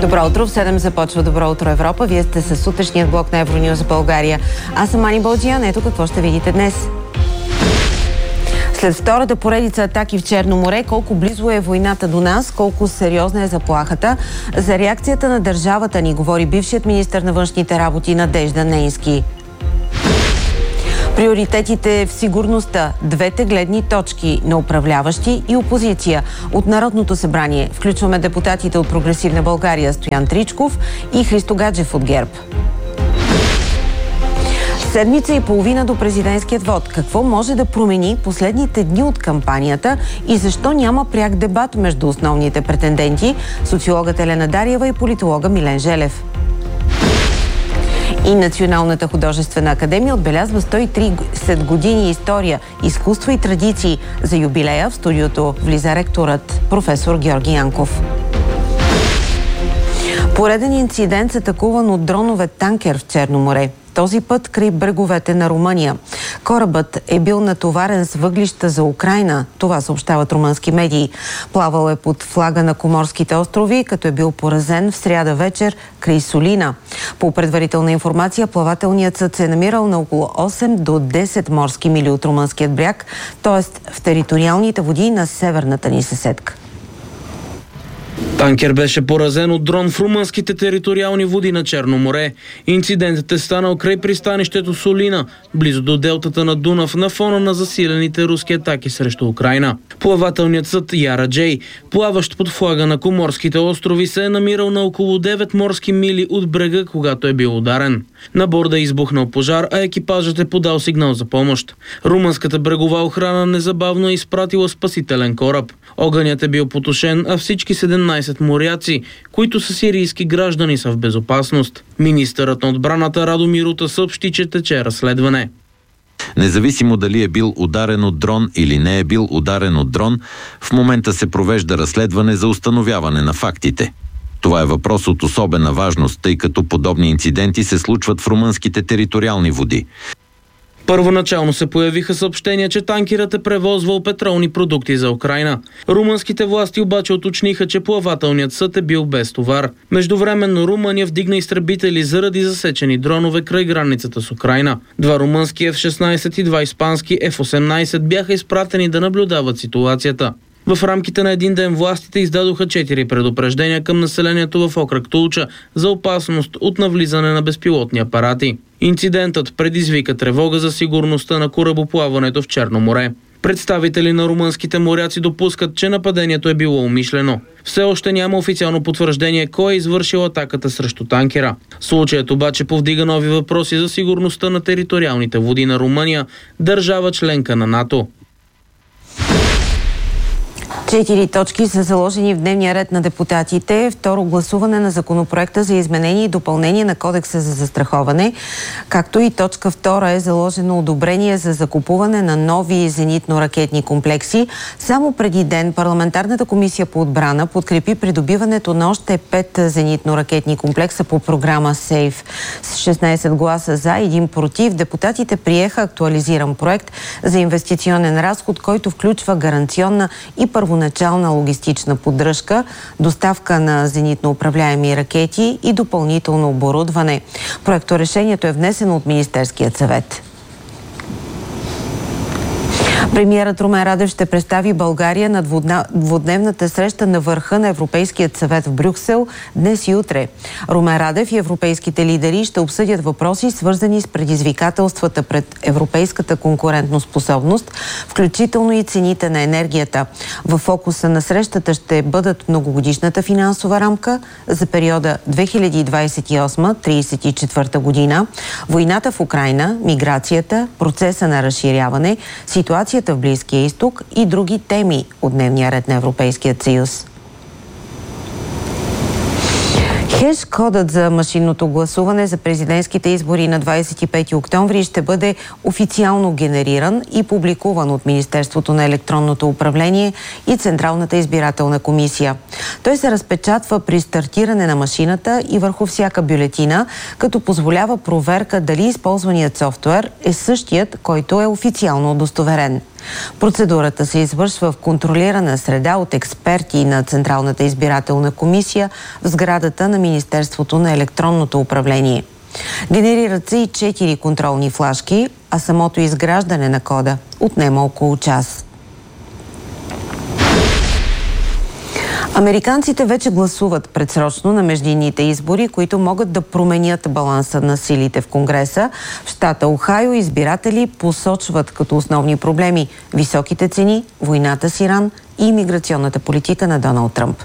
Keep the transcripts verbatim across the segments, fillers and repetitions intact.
Добро утро, в седем започва Добро утро Европа. Вие сте с сутрешният блок на Евронюз България. Аз съм Ани Балджиян, ето какво ще видите днес. След втората поредица атаки в Черно море, колко близо е войната до нас, колко сериозна е заплахата. За реакцията на държавата ни говори бившият министър на външните работи Надежда Нейнски. Приоритетите в сигурността, двете гледни точки на управляващи и опозиция. От Народното събрание включваме депутатите от Прогресивна България Стоян Тричков и Христо Гаджев от ГЕРБ. Седмица и половина до президентският вод. Какво може да промени последните дни от кампанията и защо няма пряк дебат между основните претенденти? Социологът Елена Дариева и политолога Милен Желев. И Националната художествена академия отбелязва сто и тридесет години история, изкуство и традиции. За юбилея в студиото влиза ректорът професор Георги Янков. Пореден инцидент с атакуван от дронове танкер в Черно море. Този път край бреговете на Румъния. Корабът е бил натоварен с въглища за Украйна. Това съобщават румънски медии. Плавал е под флага на Коморските острови, като е бил поразен в сряда вечер край Солина. По предварителна информация, плавателният съд се е намирал на около осем до десет морски мили от румънският бряг, т.е. в териториалните води на северната ни съседка. Танкер беше поразен от дрон в румънските териториални води на Черно море. Инцидентът е станал край пристанището Солина, близо до делтата на Дунав, на фона на засилените руски атаки срещу Украйна. Плавателният съд Яра Джей, плаващ под флага на Коморските острови, се е намирал на около девет морски мили от брега, когато е бил ударен. На борда е избухнал пожар, а екипажът е подал сигнал за помощ. Румънската брегова охрана незабавно е изпратила спасителен кораб. Огънят е бил потушен, а всички седемнайсет моряци, които са сирийски граждани, са в безопасност. Министърът на отбраната Радомир Рута съобщи, че тече разследване. Независимо дали е бил ударен от дрон или не е бил ударен от дрон, в момента се провежда разследване за установяване на фактите. Това е въпрос от особена важност, тъй като подобни инциденти се случват в румънските териториални води. Първоначално се появиха съобщения, че танкерът е превозвал петролни продукти за Украйна. Румънските власти обаче уточниха, че плавателният съд е бил без товар. Междувременно Румъния вдигна изтребители заради засечени дронове край границата с Украйна. Два румънски Еф шестнайсет и два испански Еф осемнайсет бяха изпратени да наблюдават ситуацията. В рамките на един ден властите издадоха четири предупреждения към населението в окръг Тулча за опасност от навлизане на безпилотни апарати. Инцидентът предизвика тревога за сигурността на корабоплаването в Черно море. Представители на румънските моряци допускат, че нападението е било умишлено. Все още няма официално потвърждение кой е извършил атаката срещу танкера. Случаят обаче повдига нови въпроси за сигурността на териториалните води на Румъния, държава членка на НАТО. Четири точки са заложени в дневния ред на депутатите. Второ гласуване на законопроекта за изменение и допълнение на Кодекса за застраховане, както и точка втора е заложено одобрение за закупуване на нови зенитно-ракетни комплекси. Само преди ден парламентарната комисия по отбрана подкрепи придобиването на още пет зенитно-ракетни комплекса по програма СЕЙФ. С шестнайсет гласа за, един против, депутатите приеха актуализиран проект за инвестиционен разход, който включва гаранционна и първоначална начална логистична поддръжка, доставка на зенитно управляеми ракети и допълнително оборудване. Проекторешението е внесено от Министерският съвет. Премиерът Румен Радев ще представи България на двудневната среща на върха на Европейският съвет в Брюксел днес и утре. Румен Радев и европейските лидери ще обсъдят въпроси, свързани с предизвикателствата пред европейската конкурентоспособност, включително и цените на енергията. В фокуса на срещата ще бъдат многогодишната финансова рамка за периода две хиляди двайсет и осма до трийсет и четвърта година, войната в Украйна, миграцията, процеса на разширяване, ситуацията в Близкия изток и други теми от дневния ред на Европейският съюз. Хеш-кодът за машинното гласуване за президентските избори на двайсет и пети октомври ще бъде официално генериран и публикуван от Министерството на електронното управление и Централната избирателна комисия. Той се разпечатва при стартиране на машината и върху всяка бюлетина, като позволява проверка дали използваният софтуер е същият, който е официално удостоверен. Процедурата се извършва в контролирана среда от експерти на Централната избирателна комисия в сградата на Министерството на електронното управление. Генерират се и четири контролни флашки, а самото изграждане на кода отнема около час. Американците вече гласуват предсрочно на междинните избори, които могат да променят баланса на силите в Конгреса. В щата Охайо избиратели посочват като основни проблеми високите цени, войната с Иран и имиграционната политика на Доналд Тръмп.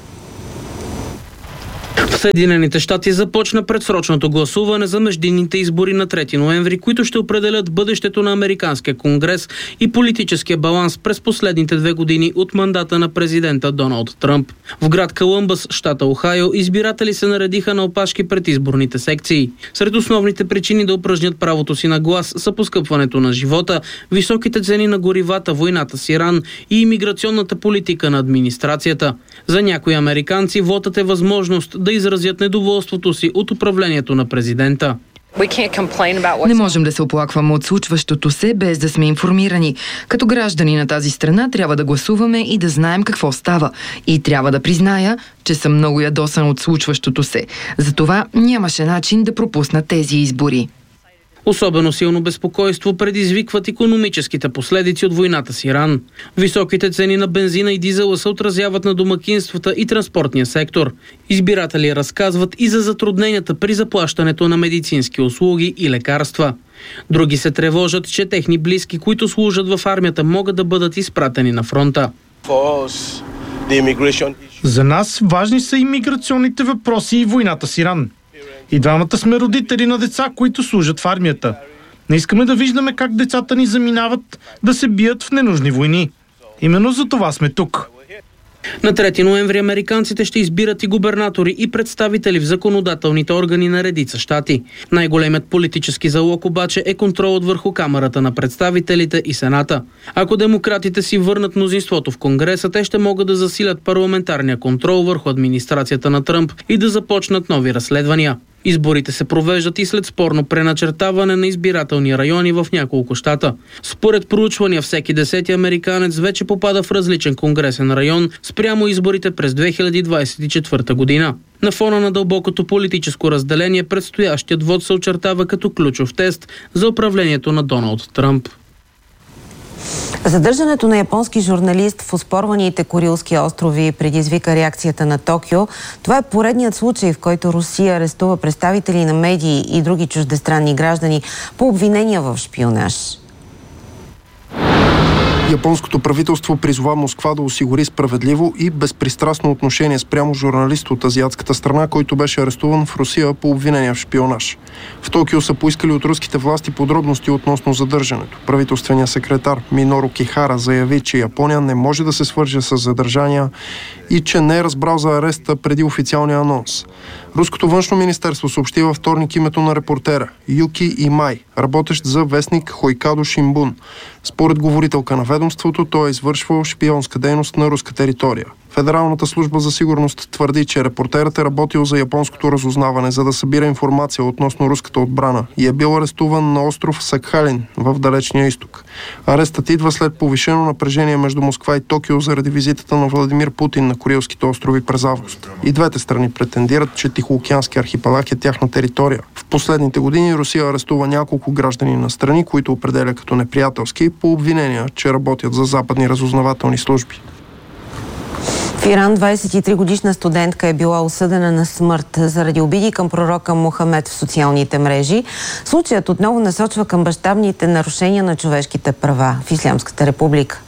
В Съединените щати започна предсрочното гласуване за междинните избори на трети ноември, които ще определят бъдещето на Американския конгрес и политическия баланс през последните две години от мандата на президента Доналд Тръмп. В град Колумбъс, щата Охайо, избиратели се наредиха на опашки пред изборните секции. Сред основните причини да упражнят правото си на глас са поскъпването на живота, високите цени на горивата, войната с Иран и имиграционната политика на администрацията. За някои американци вотът е възможност да изразят недоволството си от управлението на президента. Не можем да се оплакваме от случващото се, без да сме информирани. Като граждани на тази страна трябва да гласуваме и да знаем какво става. И трябва да призная, че съм много ядосан от случващото се. Затова нямаше начин да пропусна тези избори. Особено силно безпокойство предизвикват икономическите последици от войната с Иран. Високите цени на бензина и дизела се отразяват на домакинствата и транспортния сектор. Избиратели разказват и за затрудненията при заплащането на медицински услуги и лекарства. Други се тревожат, че техни близки, които служат в армията, могат да бъдат изпратени на фронта. За нас важни са имиграционните въпроси и войната с Иран. И двамата сме родители на деца, които служат в армията. Не искаме да виждаме как децата ни заминават да се бият в ненужни войни. Именно за това сме тук. На трети ноември американците ще избират и губернатори и представители в законодателните органи на редица щати. Най-големият политически залог обаче е контролът върху Камарата на представителите и Сената. Ако демократите си върнат мнозинството в Конгреса, те ще могат да засилят парламентарния контрол върху администрацията на Тръмп и да започнат нови разследвания. Изборите се провеждат и след спорно преначертаване на избирателни райони в няколко щата. Според проучвания, всеки десети американец вече попада в различен конгресен район спрямо изборите през две хиляди двадесет и четвърта година. На фона на дълбокото политическо разделение, предстоящият вод се очертава като ключов тест за управлението на Доналд Тръмп. Задържането на японски журналист в оспорваните Курилски острови предизвика реакцията на Токио. Това е поредният случай, в който Русия арестува представители на медии и други чуждестранни граждани по обвинения в шпионаж. Японското правителство призова Москва да осигури справедливо и безпристрастно отношение спрямо журналист от азиатската страна, който беше арестуван в Русия по обвинения в шпионаж. В Токио са поискали от руските власти подробности относно задържането. Правителственият секретар Миноро Кихара заяви, че Япония не може да се свърже с задържания и че не е разбрал за ареста преди официалния анонс. Руското външно министерство съобщи във вторник името на репортера Юки Имай, работещ за вестник Хойкадо Шинбун. Според говорителка на ведомството, той е извършвал шпионска дейност на руска територия. Федералната служба за сигурност твърди, че репортерът е работил за японското разузнаване, за да събира информация относно руската отбрана и е бил арестуван на остров Сакхалин в далечния изток. Арестът идва след повишено напрежение между Москва и Токио заради визитата на Владимир Путин на Курилските острови през август. И двете страни претендират, че Тихоокеански архипелаг е тяхна територия. В последните години Русия арестува няколко граждани на страни, които определя като неприятелски, по обвинения, че работят за западни разузнавателни служби. В Иран двадесет и три годишна студентка е била осъдена на смърт заради обиди към пророка Мохамед в социалните мрежи. Случаят отново насочва към мащабните нарушения на човешките права в Ислямската република.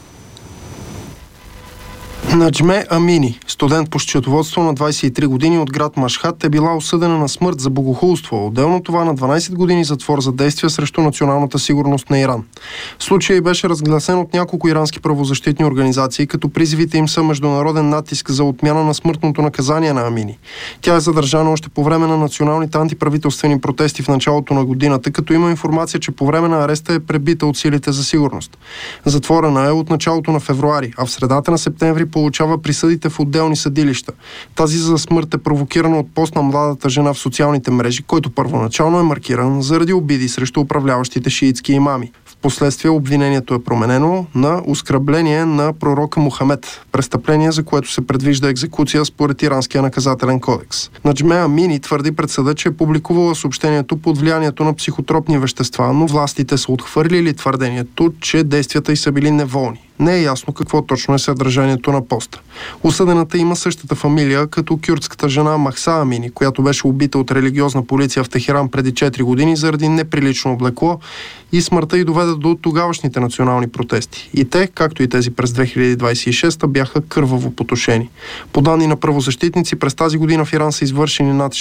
Наджме Амини, студент по счетоводство на двадесет и три години от град Машхад, е била осъдена на смърт за богохулство. Отделно това на дванадесет години затвор за действия срещу националната сигурност на Иран. Случай беше разгласен от няколко ирански правозащитни организации, като призивите им са международен натиск за отмяна на смъртното наказание на Амини. Тя е задържана още по време на националните антиправителствени протести в началото на годината, като има информация, че по време на ареста е пребита от силите за сигурност. Затворена е от началото на февруари, а в средата на септември получава присъдите в отделни съдилища. Тази за смърт е провокирана от пост на младата жена в социалните мрежи, който първоначално е маркиран заради обиди срещу управляващите шиитски имами. В Впоследствие обвинението е променено на оскърбление на пророка Мухамед, престъпление, за което се предвижда екзекуция според иранския наказателен кодекс. Наджме Амини твърди пред съда, че е публикувала съобщението под влиянието на психотропни вещества, но властите са отхвърлили твърдението, че действията й са били неволни. Не е ясно какво точно е съдържанието на поста. Осъдената има същата фамилия като кюрдската жена Махса Амини, която беше убита от религиозна полиция в Техеран преди четири години заради неприлично облекло и смъртта й доведе до тогавашните национални протести. И те, както и тези през две хиляди двадесет и шеста, бяха кърваво потушени. По данни на правозащитници, през тази година в Иран са извършени над